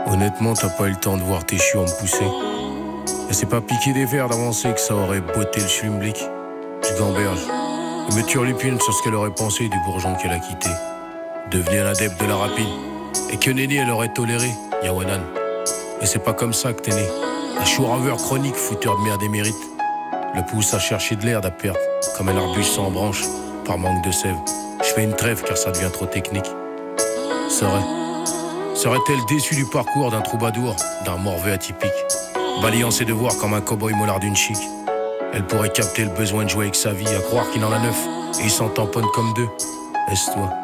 Honnêtement, t'as pas eu le temps de voir tes chiots me pousser. Et c'est pas piquer des verres d'avancer que ça aurait botté le schlimblick. Je gamberge. Et me turlupine sur ce qu'elle aurait pensé du bourgeon qu'elle a quitté. Devenir un adepte de la rapine. Et que Néné elle aurait toléré, Yawanan. Et c'est pas comme ça que t'es né. Un chou-raveur chronique, fouteur de merde émérite. Le pousse à chercher de l'air à perte, comme un arbuste sans branche, par manque de sève. Je fais une trêve car ça devient trop technique. Serait-elle déçue du parcours d'un troubadour, d'un morveux atypique, balayant ses devoirs comme un cow-boy mollard d'une chic? Elle pourrait capter le besoin de jouer avec sa vie, à croire qu'il en a neuf, et il s'en tamponne comme deux. Est-ce toi?